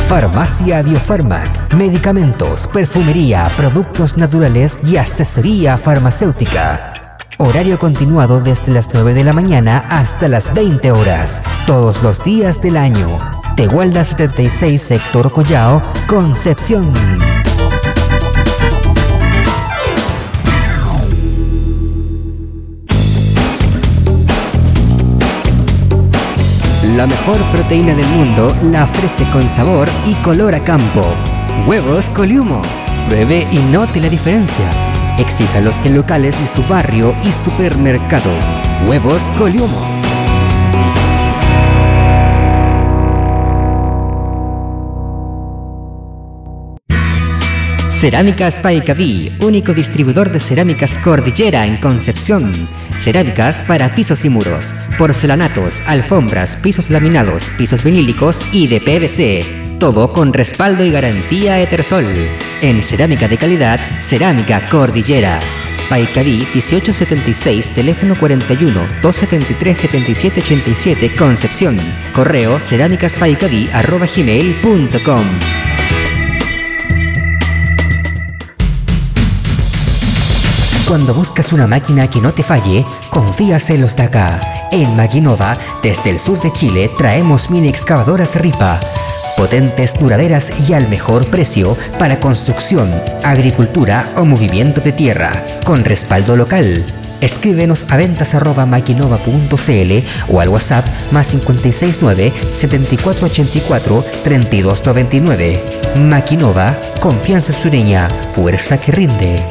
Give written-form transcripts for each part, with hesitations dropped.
Farmacia Biofarmac, medicamentos, perfumería, productos naturales y asesoría farmacéutica. Horario continuado desde las 9 de la mañana hasta las 20 horas, todos los días del año. Tehuelda 76, sector Collao, Concepción. La mejor proteína del mundo la ofrece con sabor y color a campo. Huevos Coliumo. Pruebe y note la diferencia. Exíjalos en locales de su barrio y supermercados. Huevos Coliumo. Cerámicas Paicaví, único distribuidor de cerámicas Cordillera en Concepción. Cerámicas para pisos y muros, porcelanatos, alfombras, pisos laminados, pisos vinílicos y de PVC. Todo con respaldo y garantía Etersol. En cerámica de calidad, Cerámica Cordillera. Paicaví 1876, teléfono 41 273 7787, Concepción. Correo cerámicaspaicaví@gmail.com. Cuando buscas una máquina que no te falle, confías en los de acá. En Maquinova, desde el sur de Chile, traemos mini excavadoras Ripa. Potentes, duraderas y al mejor precio para construcción, agricultura o movimiento de tierra, con respaldo local. Escríbenos a ventas@maquinova.cl o al WhatsApp +569 7484 3299. Maquinova, confianza sureña, fuerza que rinde.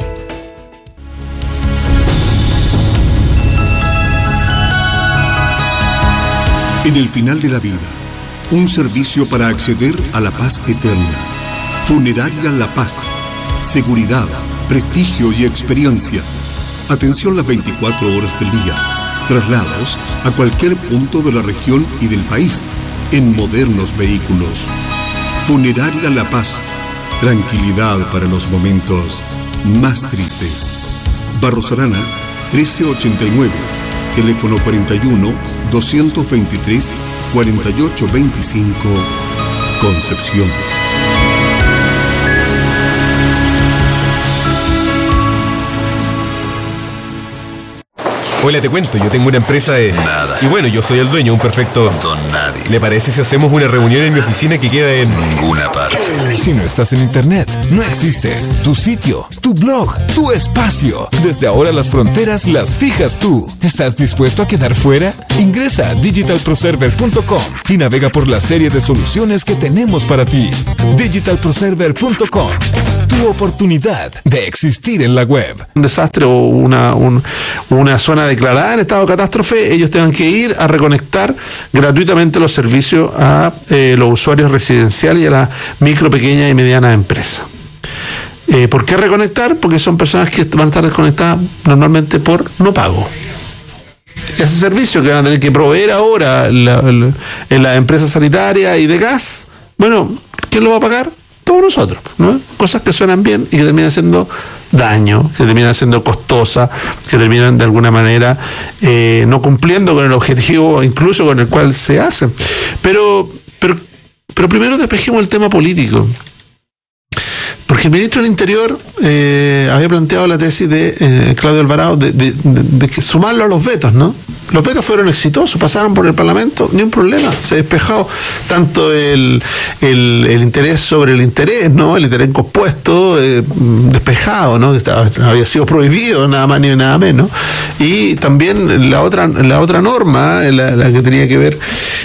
En el final de la vida, un servicio para acceder a la paz eterna. Funeraria La Paz. Seguridad, prestigio y experiencia. Atención las 24 horas del día. Traslados a cualquier punto de la región y del país en modernos vehículos. Funeraria La Paz. Tranquilidad para los momentos más tristes. Barros Arana, 1389. Teléfono 41 223 4825, Concepción. Hola, te cuento, yo tengo una empresa de... Nada. Y bueno, yo soy el dueño, un perfecto... Don Nadie. ¿Le parece si hacemos una reunión en mi oficina que queda en... Ninguna parte. Si no estás en internet, no existes. Tu sitio, tu blog, tu espacio. Desde ahora las fronteras las fijas tú. ¿Estás dispuesto a quedar fuera? Ingresa a digitalproserver.com y navega por la serie de soluciones que tenemos para ti. digitalproserver.com. Tu oportunidad de existir en la web. Un desastre o una zona declarada en estado de catástrofe, ellos tengan que ir a reconectar gratuitamente los servicios a los usuarios residenciales y a las micro, pequeñas y medianas empresas. ¿Por qué reconectar? Porque son personas que van a estar desconectadas normalmente por no pago. Ese servicio que van a tener que proveer ahora en las empresas sanitarias y de gas, bueno, ¿quién lo va a pagar? Todos nosotros, ¿no? Cosas que suenan bien y que terminan haciendo daño, que terminan siendo costosas, que terminan de alguna manera no cumpliendo con el objetivo incluso con el cual se hacen. Pero primero despejemos el tema político. Porque el ministro del Interior había planteado la tesis de Claudio Alvarado de que sumarlo a los vetos, ¿no? Los vetos fueron exitosos, pasaron por el Parlamento, ni un problema, se despejó tanto el interés sobre el interés, ¿no? El interés compuesto, despejado, ¿no? Que había sido prohibido, nada más ni nada menos. Y también la otra norma, la que tenía que ver.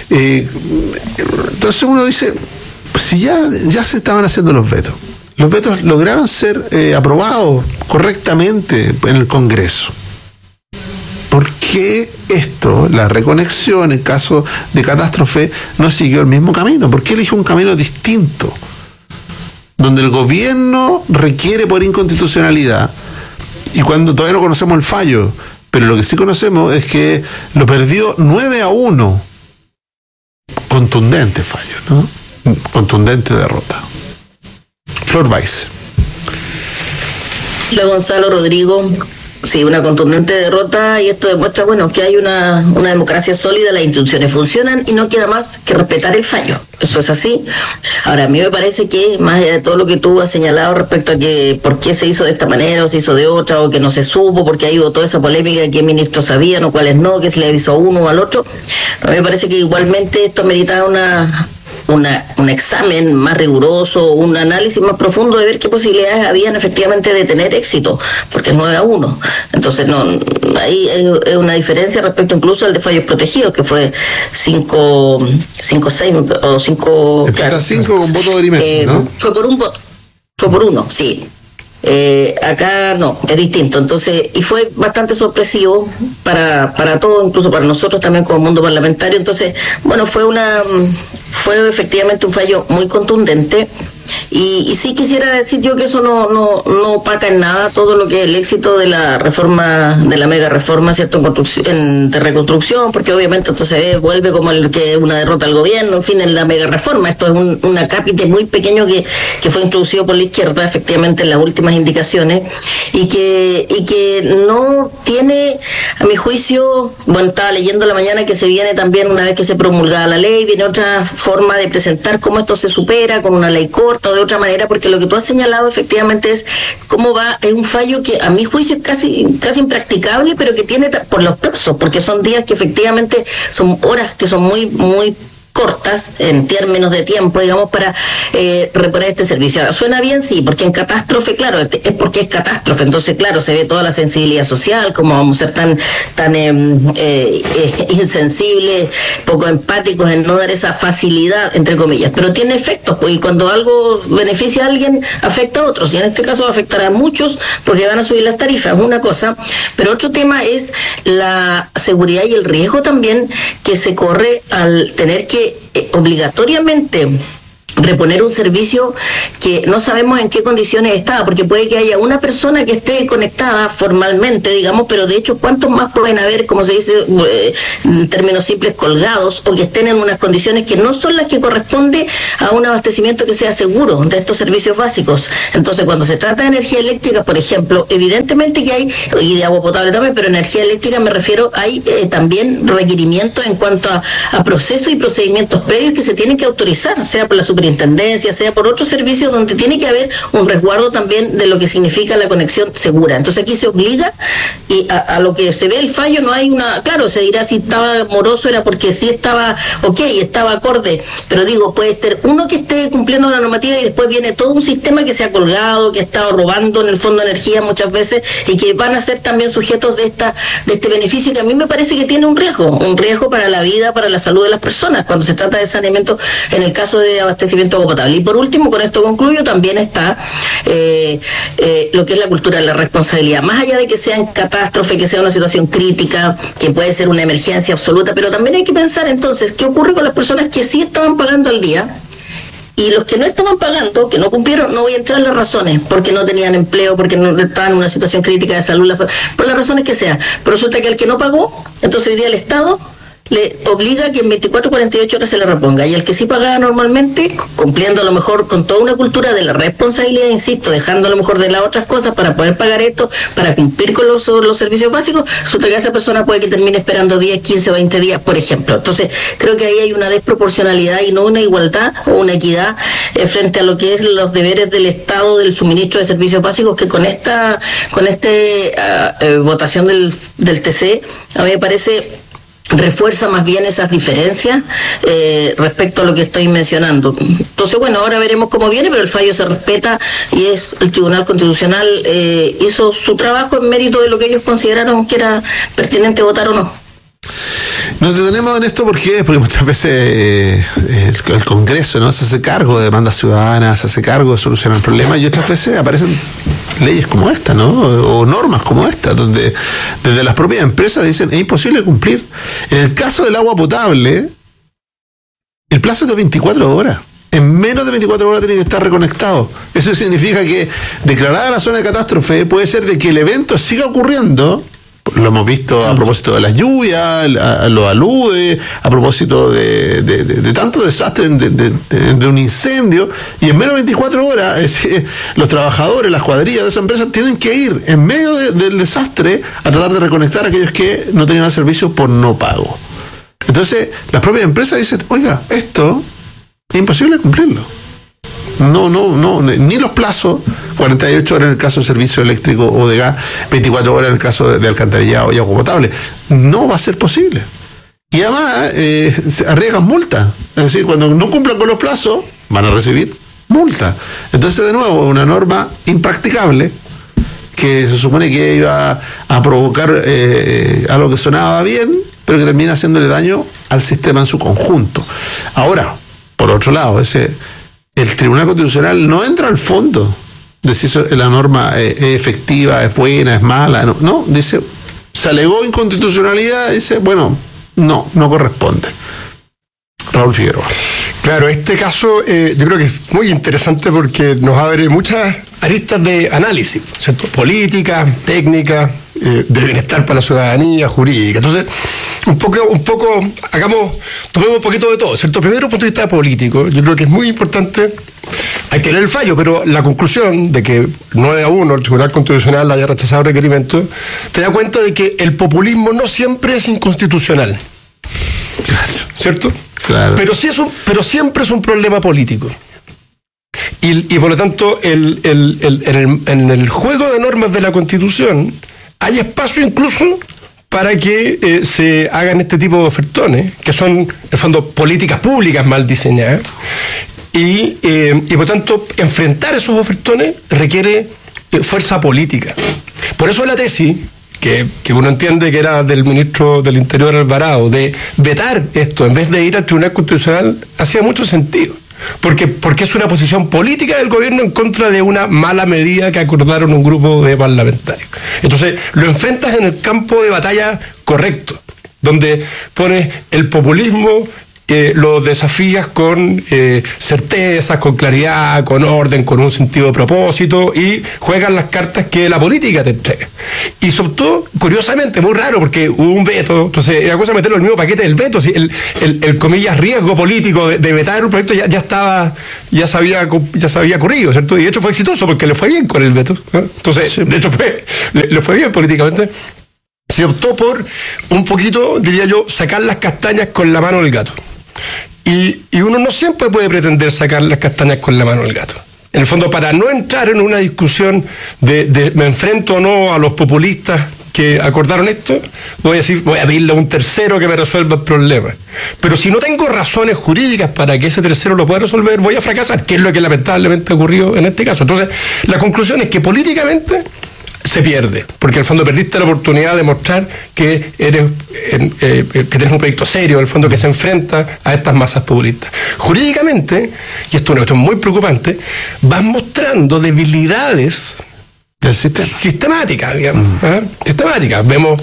Entonces uno dice, si ya se estaban haciendo los vetos lograron ser aprobados correctamente en el Congreso. ¿Por qué esto, la reconexión en caso de catástrofe, no siguió el mismo camino? ¿Por qué eligió un camino distinto? Donde el gobierno requiere por inconstitucionalidad, y cuando todavía no conocemos el fallo, pero lo que sí conocemos es que lo perdió 9-1. Contundente fallo, ¿no? Contundente derrota. Flor Weiss. Hola Gonzalo, Rodrigo, Sí, una contundente derrota, y esto demuestra, bueno, que hay una democracia sólida, las instituciones funcionan y no queda más que respetar el fallo. Eso es así. Ahora, a mí me parece que, más allá de todo lo que tú has señalado respecto a que por qué se hizo de esta manera o se hizo de otra, o que no se supo, porque ha habido toda esa polémica, qué ministros sabían o cuáles no, que se le avisó a uno o al otro, a mí me parece que igualmente esto meritaba un examen más riguroso, un análisis más profundo de ver qué posibilidades habían efectivamente de tener éxito, porque es 9-1. Entonces, no, ahí es una diferencia respecto incluso al de fallos protegidos, que fue 5-6 o 5... Claro, 5 con voto de alimento, ¿no? Fue por un voto, fue por uno, sí. Acá no, es distinto. Entonces, y fue bastante sorpresivo para todos, incluso para nosotros también como mundo parlamentario. Entonces, bueno, fue efectivamente un fallo muy contundente. Y sí quisiera decir yo que eso no opaca en nada todo lo que es el éxito de la reforma, de la mega reforma, ¿cierto?, de reconstrucción, porque obviamente esto vuelve como el que una derrota al gobierno, en fin, en la mega reforma. Esto es un acápite muy pequeño que fue introducido por la izquierda, efectivamente, en las últimas indicaciones, y que no tiene, a mi juicio, bueno, estaba leyendo la mañana que se viene también, una vez que se promulgada la ley, viene otra forma de presentar cómo esto se supera, con una ley corta o de otra manera, porque lo que tú has señalado efectivamente es cómo va, es un fallo que a mi juicio es casi impracticable, pero que tiene por los plazos, porque son días que efectivamente son horas que son muy, muy cortas en términos de tiempo, digamos, para reponer este servicio. Ahora, suena bien, sí, porque en catástrofe, claro, es porque es catástrofe, entonces, claro, se ve toda la sensibilidad social, cómo vamos a ser tan insensibles, poco empáticos en no dar esa facilidad, entre comillas, pero tiene efectos, pues, y cuando algo beneficia a alguien, afecta a otros, y en este caso va a afectar a muchos, porque van a subir las tarifas, una cosa, pero otro tema es la seguridad y el riesgo también que se corre al tener que obligatoriamente reponer un servicio que no sabemos en qué condiciones está, porque puede que haya una persona que esté conectada formalmente, digamos, pero de hecho, ¿cuántos más pueden haber, como se dice en términos simples, colgados, o que estén en unas condiciones que no son las que corresponde a un abastecimiento que sea seguro de estos servicios básicos? Entonces, cuando se trata de energía eléctrica, por ejemplo, evidentemente que hay, y de agua potable también, pero energía eléctrica me refiero, hay también requerimientos en cuanto a procesos y procedimientos previos que se tienen que autorizar, sea por la superintendencia, sea por otros servicios, donde tiene que haber un resguardo también de lo que significa la conexión segura. Entonces aquí se obliga, y a lo que se ve el fallo no hay una, claro, se dirá si estaba moroso era porque sí estaba estaba acorde, pero digo, puede ser uno que esté cumpliendo la normativa y después viene todo un sistema que se ha colgado, que ha estado robando en el fondo energía muchas veces, y que van a ser también sujetos de este beneficio, que a mí me parece que tiene un riesgo para la vida, para la salud de las personas, cuando se trata de saneamiento, en el caso de abastecimiento de agua potable. Y por último, con esto concluyo, también está lo que es la cultura de la responsabilidad, más allá de que sea en catástrofe, que sea una situación crítica, que puede ser una emergencia absoluta, pero también hay que pensar entonces qué ocurre con las personas que sí estaban pagando al día, y los que no estaban pagando, que no cumplieron. No voy a entrar en las razones, porque no tenían empleo, porque no estaban en una situación crítica de salud, por las razones que sea, pero resulta que el que no pagó, entonces hoy día el Estado le obliga que en 24 48 horas se le reponga, y el que sí pagaba normalmente, cumpliendo a lo mejor con toda una cultura de la responsabilidad, insisto, dejando a lo mejor de las otras cosas para poder pagar esto, para cumplir con los servicios básicos, resulta que esa persona puede que termine esperando 10, 15 o 20 días, por ejemplo. Entonces, creo que ahí hay una desproporcionalidad y no una igualdad o una equidad frente a lo que es los deberes del Estado del suministro de servicios básicos, que con esta votación del TC, a mí me parece refuerza más bien esas diferencias respecto a lo que estoy mencionando. Entonces, bueno, ahora veremos cómo viene, pero el fallo se respeta, y el Tribunal Constitucional hizo su trabajo en mérito de lo que ellos consideraron que era pertinente votar o no. Nos detenemos en esto porque muchas veces el Congreso no se hace cargo de demandas ciudadanas, se hace cargo de solucionar problemas, y otras veces aparecen leyes como esta, ¿no? O normas como esta, donde desde las propias empresas dicen es imposible cumplir. En el caso del agua potable, el plazo es de 24 horas. En menos de 24 horas tiene que estar reconectado. Eso significa que, declarada la zona de catástrofe, puede ser de que el evento siga ocurriendo, lo hemos visto a propósito de las lluvias, a los aludes, a propósito de tanto desastre, de un incendio, y en menos de 24 horas, es decir, los trabajadores, las cuadrillas de esa empresa tienen que ir en medio del desastre a tratar de reconectar a aquellos que no tenían el servicio por no pago. Entonces, las propias empresas dicen, oiga, esto es imposible cumplirlo. No, ni los plazos, 48 horas en el caso de servicio eléctrico o de gas, 24 horas en el caso de alcantarillado y agua potable. No va a ser posible. Y además, se arriesgan multas. Es decir, cuando no cumplan con los plazos, van a recibir multa. Entonces, de nuevo, una norma impracticable que se supone que iba a provocar algo que sonaba bien, pero que termina haciéndole daño al sistema en su conjunto. Ahora, por otro lado, el Tribunal Constitucional no entra al fondo de si la norma es efectiva, es buena, es mala. No, dice, se alegó inconstitucionalidad, dice, bueno, no corresponde. Raúl Figueroa. Claro, este caso yo creo que es muy interesante porque nos abre muchas aristas de análisis, ¿cierto? Política, técnica, de bienestar para la ciudadanía, jurídica. Entonces, un poco, tomemos un poquito de todo, ¿cierto? Primero, punto de vista político, yo creo que es muy importante, hay que leer el fallo, pero la conclusión de que 9-1 el Tribunal Constitucional haya rechazado el requerimiento, te da cuenta de que el populismo no siempre es inconstitucional. ¿Cierto? Claro. Pero siempre es un problema político. Y por lo tanto, en el juego de normas de la Constitución hay espacio incluso para que se hagan este tipo de ofertones, que son, en el fondo, políticas públicas mal diseñadas. Y por tanto, enfrentar esos ofertones requiere fuerza política. Por eso la tesis que uno entiende que era del ministro del Interior Alvarado, de vetar esto en vez de ir al Tribunal Constitucional, hacía mucho sentido. Porque es una posición política del gobierno en contra de una mala medida que acordaron un grupo de parlamentarios. Entonces, lo enfrentas en el campo de batalla correcto, donde pones el populismo, lo desafías con certezas, con claridad, con orden, con un sentido de propósito, y juegas las cartas que la política te entrega. Y sobre todo, curiosamente, muy raro, porque hubo un veto, entonces era cosa de meterlo en el mismo paquete del veto, ¿sí? el comillas riesgo político de vetar un proyecto ya se había ocurrido, ¿cierto? Y de hecho fue exitoso porque le fue bien con el veto, ¿no? Entonces, sí, de hecho le fue bien políticamente. Se optó por un poquito, diría yo, sacar las castañas con la mano del gato. Y uno no siempre puede pretender sacar las castañas con la mano del gato. En el fondo, para no entrar en una discusión de me enfrento o no a los populistas que acordaron esto, voy a pedirle a un tercero que me resuelva el problema. Pero si no tengo razones jurídicas para que ese tercero lo pueda resolver, voy a fracasar, que es lo que lamentablemente ocurrió en este caso. Entonces, la conclusión es que políticamente se pierde, porque al fondo perdiste la oportunidad de mostrar que que tienes un proyecto serio, al fondo que se enfrenta a estas masas populistas. Jurídicamente, y esto es una cuestión muy preocupante, vas mostrando debilidades del sistema. Sistemáticas, digamos. Sistemáticas. Vemos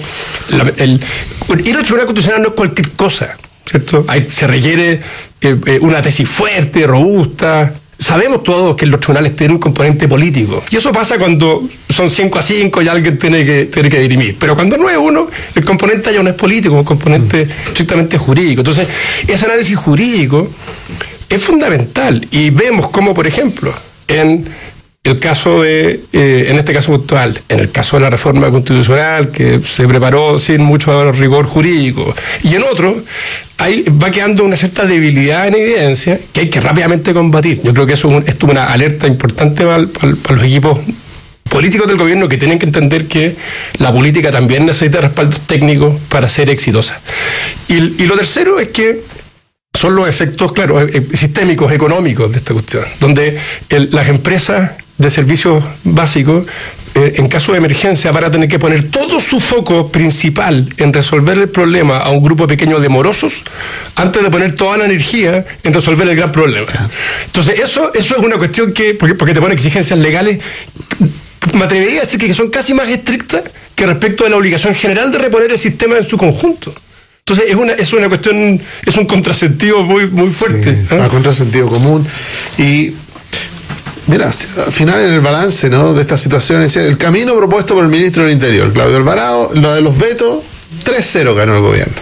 ir al Tribunal Constitucional no es cualquier cosa, ¿cierto? Se requiere una tesis fuerte, robusta. Sabemos todos que los tribunales tienen un componente político. Y eso pasa cuando son 5-5 y alguien tiene que dirimir. Pero cuando no es uno, el componente ya no es político, es un componente estrictamente jurídico. Entonces, ese análisis jurídico es fundamental. Y vemos cómo, por ejemplo, en el caso en este caso puntual, en el caso de la reforma constitucional, que se preparó sin mucho rigor jurídico, y en otro, va quedando una cierta debilidad en evidencia que hay que rápidamente combatir. Yo creo que esto es una alerta importante para los equipos políticos del gobierno, que tienen que entender que la política también necesita respaldos técnicos para ser exitosa. Y lo tercero es que son los efectos, claro, sistémicos, económicos de esta cuestión, donde las empresas de servicios básicos, en caso de emergencia, van a tener que poner todo su foco principal en resolver el problema a un grupo pequeño de morosos, antes de poner toda la energía en resolver el gran problema. Entonces, eso es una cuestión porque te pone exigencias legales, me atrevería a decir que son casi más estrictas que respecto de la obligación general de reponer el sistema en su conjunto. Entonces es una cuestión, es un contrasentido muy, muy fuerte. Sí, a contrasentido común. Y Mira, al final en el balance, ¿no?, de esta situación, decía, el camino propuesto por el ministro del Interior, Claudio Alvarado, lo de los vetos, 3-0 ganó el gobierno.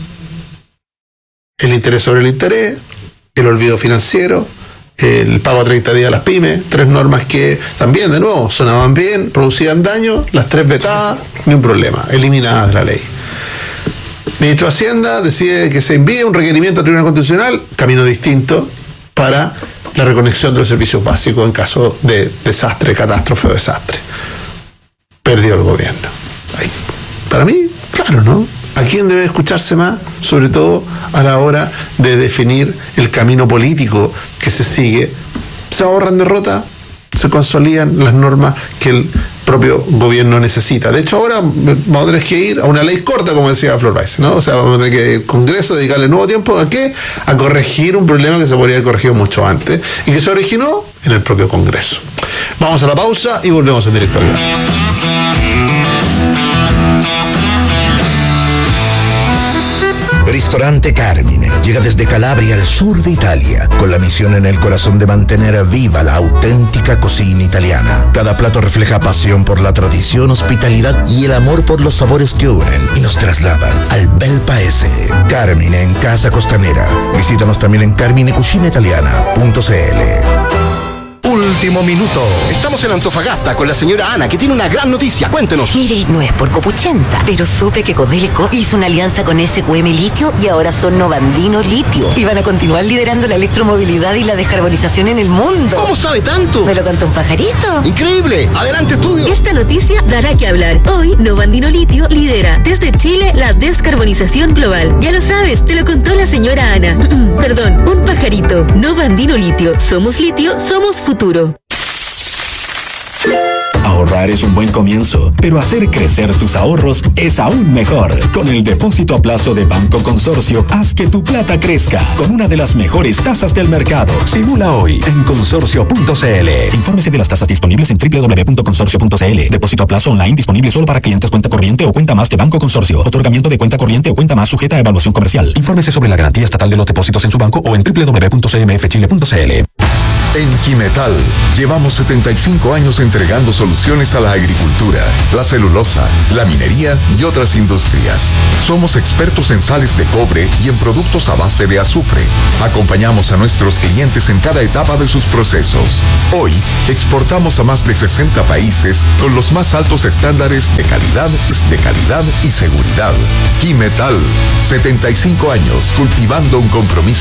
El interés sobre el interés, el olvido financiero, el pago a 30 días a las pymes, 3 normas que también, de nuevo, sonaban bien, producían daño, las 3 vetadas, ni un problema, eliminadas de la ley. Ministro de Hacienda decide que se envíe un requerimiento al Tribunal Constitucional, camino distinto, para la reconexión de los servicios básicos en caso de desastre, catástrofe o desastre. Perdió el gobierno. Ay, para mí, claro, ¿no? ¿A quién debe escucharse más? Sobre todo a la hora de definir el camino político que se sigue. Se ahorran derrotas, se consolidan las normas que el propio gobierno necesita. De hecho, ahora vamos a tener que ir a una ley corta, como decía Flor Báez, ¿no? O sea, vamos a tener que ir al Congreso, dedicarle nuevo tiempo ¿a qué? A corregir un problema que se podría haber corregido mucho antes y que se originó en el propio Congreso. Vamos a la pausa y volvemos en directo. Ristorante Carmine llega desde Calabria al sur de Italia, con la misión en el corazón de mantener viva la auténtica cocina italiana. Cada plato refleja pasión por la tradición, hospitalidad y el amor por los sabores que unen y nos trasladan al bel paese. Carmine en Casa Costanera. Visítanos también en carminecucinaitaliana.cl. Último minuto. Estamos en Antofagasta con la señora Ana, que tiene una gran noticia. Cuéntenos. Mire, no es por copuchenta, pero supe que Codelco hizo una alianza con SQM Litio y ahora son Novandino Litio. Y van a continuar liderando la electromovilidad y la descarbonización en el mundo. ¿Cómo sabe tanto? Me lo contó un pajarito. Increíble. Adelante, estudio. Esta noticia dará que hablar. Hoy, Novandino Litio lidera desde Chile la descarbonización global. Ya lo sabes, te lo contó la señora Ana. Perdón, un pajarito. Novandino Litio. Somos litio, somos futuro. Ahorrar es un buen comienzo, pero hacer crecer tus ahorros es aún mejor. Con el depósito a plazo de Banco Consorcio, haz que tu plata crezca con una de las mejores tasas del mercado. Simula hoy en consorcio.cl. Infórmese de las tasas disponibles en www.consorcio.cl. Depósito a plazo online disponible solo para clientes cuenta corriente o cuenta más de Banco Consorcio. Otorgamiento de cuenta corriente o cuenta más sujeta a evaluación comercial. Infórmese sobre la garantía estatal de los depósitos en su banco o en www.cmfchile.cl. En Quimetal llevamos 75 años entregando soluciones a la agricultura, la celulosa, la minería y otras industrias. Somos expertos en sales de cobre y en productos a base de azufre. Acompañamos a nuestros clientes en cada etapa de sus procesos. Hoy exportamos a más de 60 países con los más altos estándares de calidad y seguridad. Quimetal, 75 años cultivando un compromiso